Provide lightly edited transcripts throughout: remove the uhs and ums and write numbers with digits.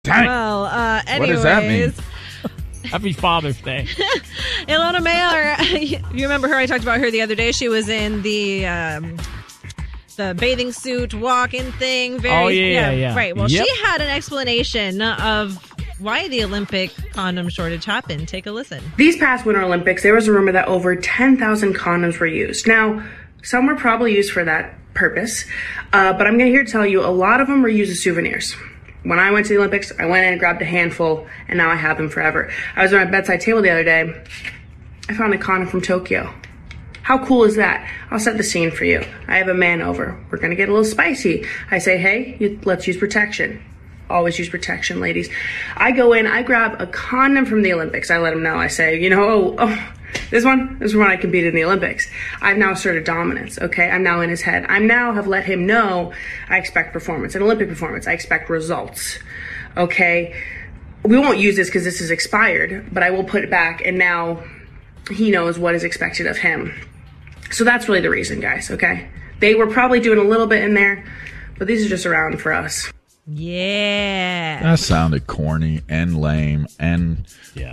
Well, anyways. What does that mean? Happy Father's Day. Ilona Mayer, you remember her? I talked about her the other day. She was in the bathing suit walking thing. Yeah. Right. Well, she had an explanation of why the Olympic condom shortage happened. Take a listen. These past Winter Olympics, there was a rumor that over 10,000 condoms were used. Now, some were probably used for that purpose, but I'm here to tell you a lot of them were used as souvenirs. When I went to the Olympics, I went in and grabbed a handful, and now I have them forever. I was on my bedside table the other day. I found a condom from Tokyo. How cool is that? I'll set the scene for you. I have a man over. We're going to get a little spicy. I say, hey, let's use protection. Always use protection, ladies. I go in, I grab a condom from the Olympics. I let him know. I say, this is when I competed in the Olympics. I've now asserted dominance, okay? I'm now in his head. Have let him know I expect performance, an Olympic performance. I expect results, okay? We won't use this because this is expired, but I will put it back, and now he knows what is expected of him. So that's really the reason, guys, okay? They were probably doing a little bit in there, but these are just around for us. Yeah. That sounded corny and lame and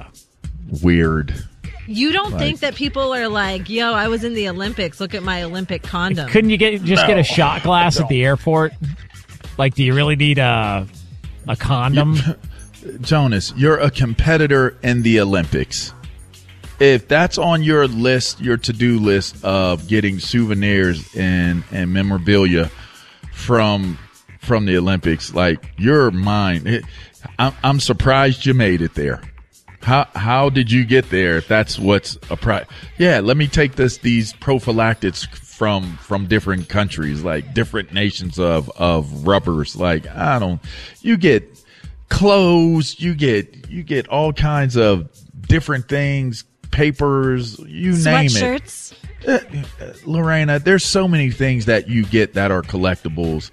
weird. You don't think that people are like, yo, I was in the Olympics. Look at my Olympic condom. Couldn't you get a shot glass at the airport? Like, do you really need a condom? Jonas, you're a competitor in the Olympics. If that's on your list, your to-do list of getting souvenirs and memorabilia from the Olympics, like, your mind, I'm surprised you made it there. How did you get there? If that's what's let me take these prophylactics from different countries, like different nations of rubbers. Like, you get clothes, you get all kinds of different things, papers, you name it. Sweatshirts. Lorena, there's so many things that you get that are collectibles.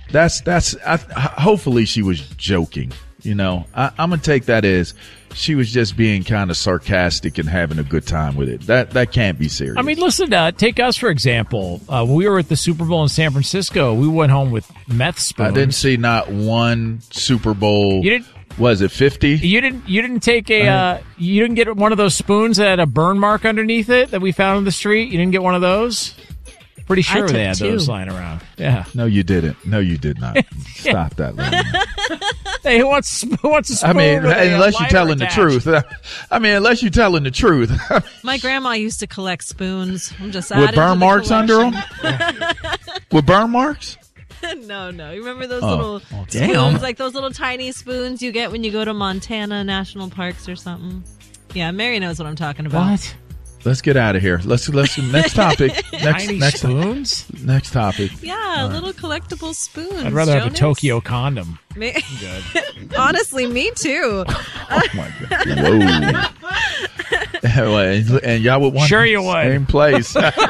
Hopefully she was joking. I'm gonna take that as she was just being kind of sarcastic and having a good time with it. That can't be serious. I mean, listen, take us for example. When we were at the Super Bowl in San Francisco, we went home with meth spoons. I didn't see not one Super Bowl. You didn't? Was it 50? You didn't take you didn't get one of those spoons that had a burn mark underneath it that we found on the street? You didn't get one of those? Pretty sure they had those lying around. Yeah. No, you didn't. No, you did not. Stop that, Lorena. Hey, who wants a spoon? I mean, unless you're telling the truth. Unless you're telling the truth. My grandma used to collect spoons. I'm just with burn marks under them. With burn marks? No. You remember those little spoons, like those little tiny spoons you get when you go to Montana National Parks or something? Yeah, Mary knows what I'm talking about. What? Let's get out of here. Let's next topic. Next spoons? Next topip. Yeah, little collectible spoons. I'd rather have a Jonas. Tokyo condom. Good. Honestly, me too. Oh my God. Whoa. And y'all would want you would. Same place.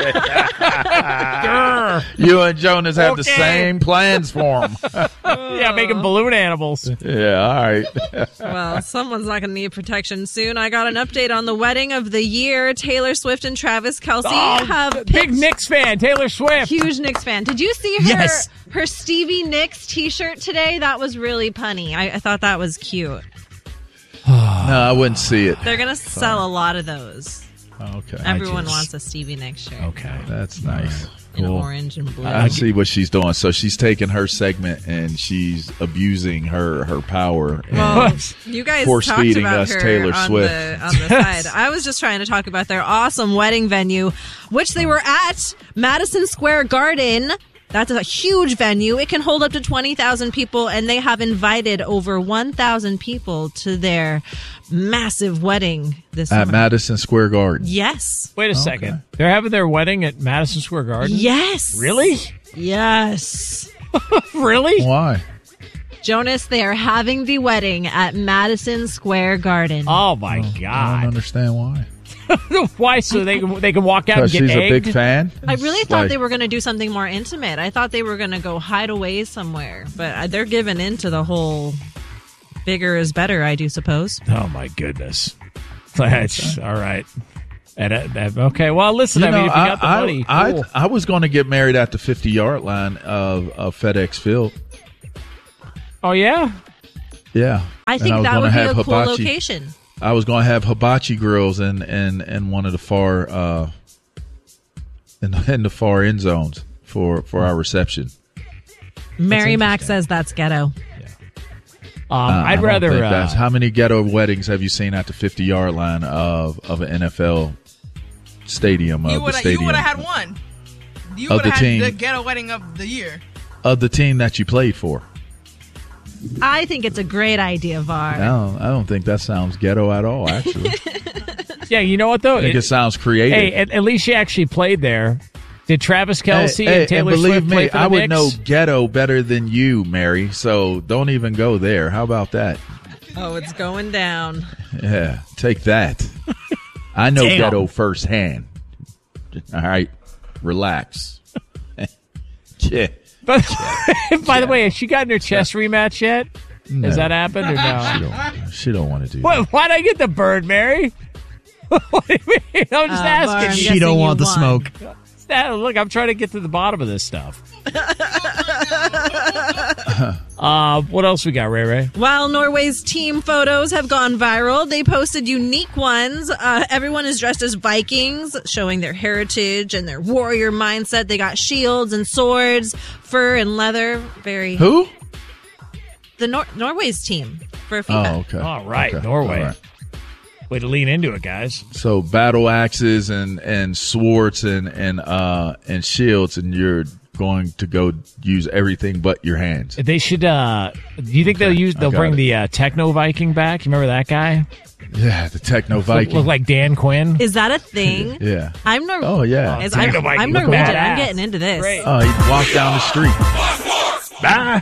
You and Jonas have the same plans for them. Yeah, making balloon animals. Yeah, all right. Well, someone's not going to need protection soon. I got an update on the wedding of the year. Taylor Swift and Travis Kelce have big Knicks fan, Taylor Swift. Huge Knicks fan. Did you see her Stevie Nicks t-shirt today? That was really punny. I thought that was cute. No, I wouldn't see it. They're going to sell a lot of those. Okay. Everyone wants a Stevie Nicks shirt. Okay. That's nice. In orange and blue. I see what she's doing. So she's taking her segment and she's abusing her power. And you guys force talked feeding about us her Taylor on Swift. On the side. I was just trying to talk about their awesome wedding venue, which they were at Madison Square Garden. That's a huge venue. It can hold up to 20,000 people, and they have invited over 1,000 people to their massive wedding this summer. At Madison Square Garden. Yes. Wait a second. They're having their wedding at Madison Square Garden? Yes. Really? Yes. Really? Why? Jonas, they are having the wedding at Madison Square Garden. Oh, my God. I don't understand why. Why? So they can walk out and get she's egged? a big fan? I really thought they were going to do something more intimate. I thought they were going to go hide away somewhere. But they're giving in to the whole bigger is better, I do suppose. Oh, my goodness. That's all right. Okay, well, listen, if you got the money. Cool. I was going to get married at the 50-yard line of FedEx Field. Oh, yeah? Yeah. I think that would be a cool location. I was going to have hibachi grills in one of the far in the far end zones for our reception. Mary Mac says that's ghetto. I'd rather. That's how many ghetto weddings have you seen at the 50-yard line of an NFL stadium? You would have had one. You would have had the ghetto wedding of the year. Of the team that you played for. I think it's a great idea, Var. I don't think that sounds ghetto at all, actually. Yeah, you know what, though? I think it sounds creative. Hey, at least she actually played there. Did Travis Kelce and Taylor Swift play for the I would Knicks? know ghetto better than you, Mary, so don't even go there. How about that? Oh, it's going down. Yeah, take that. I know ghetto firsthand. All right, relax. Yeah. By the way, has she gotten her chess rematch yet? No. Has that happened or no? She don't want to do that. Why'd I get the bird, Mary? What do you mean? I'm just asking. She don't want the smoke. Look, I'm trying to get to the bottom of this stuff. What else we got, Ray Ray? While Norway's team photos have gone viral, they posted unique ones. Everyone is dressed as Vikings, showing their heritage and their warrior mindset. They got shields and swords, fur and leather. Who? The Norway's team for FIFA. Oh, okay. All right, okay. Norway. All right. Way to lean into it, guys. So battle axes and swords and shields, and you're going to go use everything but your hands. They should. Do you think they'll bring the Techno Viking back? You remember that guy? Yeah, the Techno Viking. Look like Dan Quinn. Is that a thing? Yeah. I'm Oh yeah. I'm Norwegian. I'm getting into this. Great. Oh, he walked down the street.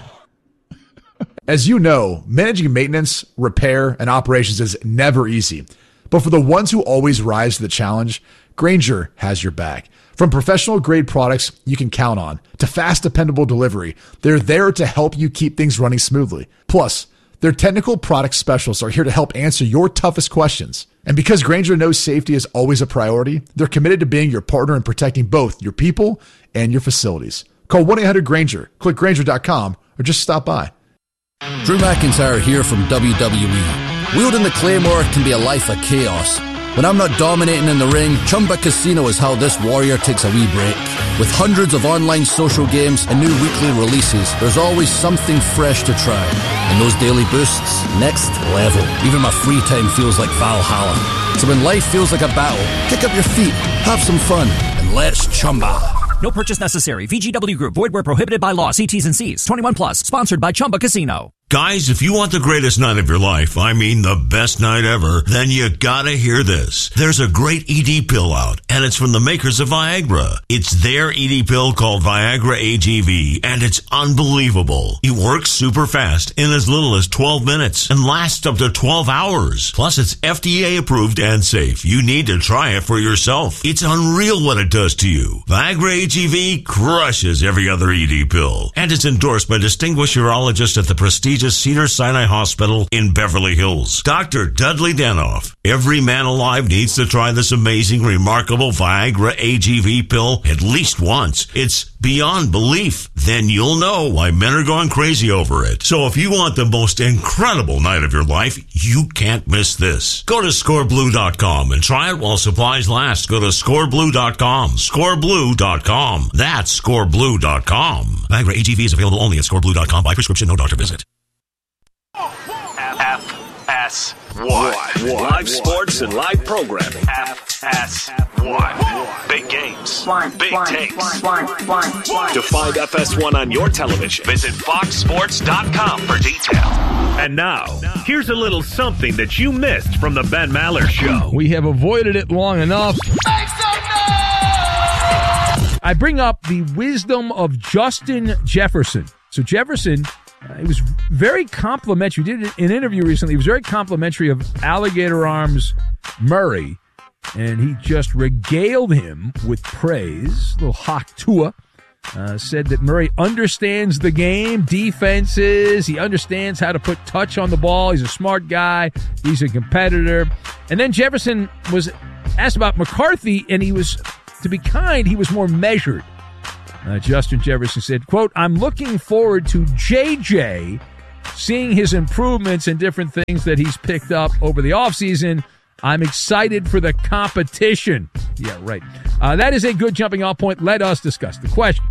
As you know, managing maintenance, repair, and operations is never easy. But for the ones who always rise to the challenge, Grainger has your back. From professional-grade products you can count on to fast, dependable delivery, they're there to help you keep things running smoothly. Plus, their technical product specialists are here to help answer your toughest questions. And because Grainger knows safety is always a priority, they're committed to being your partner in protecting both your people and your facilities. Call 1-800-GRAINGER, click Grainger.com, or just stop by. Drew McIntyre here from WWE. Wielding the Claymore can be a life of chaos. When I'm not dominating in the ring, Chumba Casino is how this warrior takes a wee break. With hundreds of online social games and new weekly releases, there's always something fresh to try. And those daily boosts, next level. Even my free time feels like Valhalla. So when life feels like a battle, kick up your feet, have some fun, and let's Chumba. No purchase necessary. VGW Group. Void where prohibited by law. See T's and C's. 21 plus. Sponsored by Chumba Casino. Guys, if you want the greatest night of your life, I mean the best night ever, then you gotta hear this. There's a great ED pill out, and it's from the makers of Viagra. It's their ED pill called Viagra AGV, and it's unbelievable. It works super fast in as little as 12 minutes and lasts up to 12 hours. Plus, it's FDA approved and safe. You need to try it for yourself. It's unreal what it does to you. Viagra AGV crushes every other ED pill, and it's endorsed by distinguished urologists at the prestigious Cedars-Sinai Hospital in Beverly Hills. Dr. Dudley Danoff. Every man alive needs to try this amazing, remarkable Viagra AGV pill at least once. It's beyond belief. Then you'll know why men are going crazy over it. So if you want the most incredible night of your life, you can't miss this. Go to scoreblue.com and try it while supplies last. Go to scoreblue.com. Scoreblue.com. That's scoreblue.com. Viagra AGV is available only at scoreblue.com by prescription, no doctor visit. FS1. Live sports and live programming. FS1. Big games. Big takes. To find FS1 on your television, visit foxsports.com for details. And now, here's a little something that you missed from the Ben Maller Show. We have avoided it long enough. Make some noise! I bring up the wisdom of Justin Jefferson. So Jefferson, he was very complimentary. He did an interview recently. He was very complimentary of Alligator Arms Murray, and he just regaled him with praise. A little hawk Tua. Said that Murray understands the game, defenses. He understands how to put touch on the ball. He's a smart guy. He's a competitor. And then Jefferson was asked about McCarthy, and he was, to be kind, he was more measured. Justin Jefferson said, quote, "I'm looking forward to JJ seeing his improvements and different things that he's picked up over the offseason. I'm excited for the competition. Yeah, right. That is a good jumping off point. Let us discuss the question.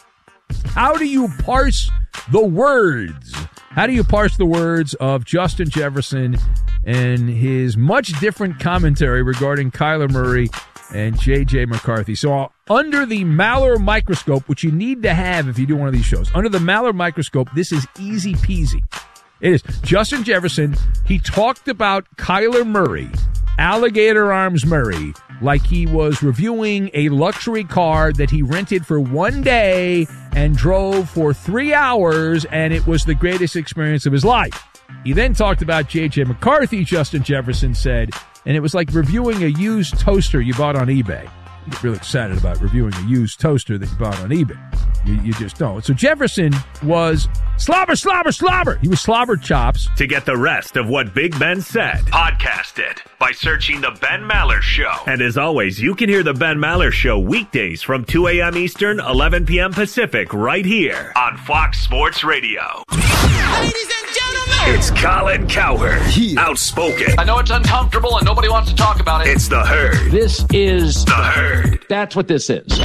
How do you parse the words? How do you parse the words of Justin Jefferson and his much different commentary regarding Kyler Murray and J.J. McCarthy? So under the Maller microscope, which you need to have if you do one of these shows, under the Maller microscope, this is easy peasy. It is. Justin Jefferson, he talked about Kyler Murray, Alligator Arms Murray, like he was reviewing a luxury car that he rented for one day and drove for 3 hours, and it was the greatest experience of his life. He then talked about J.J. McCarthy, Justin Jefferson said, and it was like reviewing a used toaster you bought on eBay. You get really excited about reviewing a used toaster that you bought on eBay. You just don't. So Jefferson was slobber. He was slobber chops. To get the rest of what Big Ben said, podcast it by searching The Ben Maller Show. And as always, you can hear The Ben Maller Show weekdays from 2 a.m. Eastern, 11 p.m. Pacific, right here on Fox Sports Radio. Ladies and gentlemen, it's Colin Cowherd. Outspoken. I know it's uncomfortable and nobody wants to talk about it. It's The Herd. This is The Herd. That's what this is.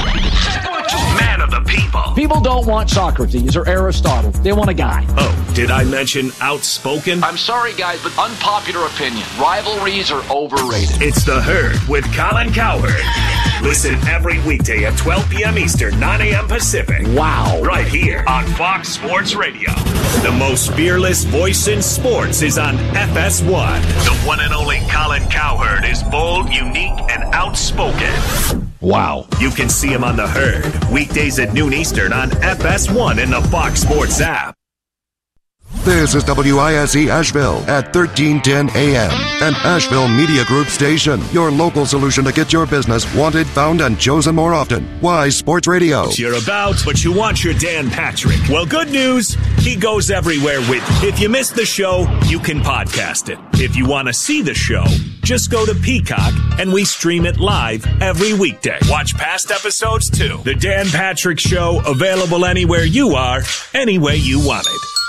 Man of the people. People don't want Socrates or Aristotle. They want a guy. Oh, did I mention outspoken? I'm sorry, guys, but unpopular opinion. Rivalries are overrated. It's The Herd with Colin Cowherd. Listen every weekday at 12 p.m. Eastern, 9 a.m. Pacific. Wow. Right here on Fox Sports Radio. The most fearless voice in sports is on FS1. The one and only Colin Cowherd is bold, unique, and outspoken. Wow. You can see him on The Herd, weekdays at noon Eastern on FS1 and the Fox Sports app. This is WISE Asheville at 1310 AM, an Asheville Media Group station. Your local solution to get your business wanted, found, and chosen more often. Wise Sports Radio. You're about, but you want your Dan Patrick. Well, good news. He goes everywhere with you. If you missed the show, you can podcast it. If you want to see the show, just go to Peacock and we stream it live every weekday. Watch past episodes too. The Dan Patrick Show, available anywhere you are, any way you want it.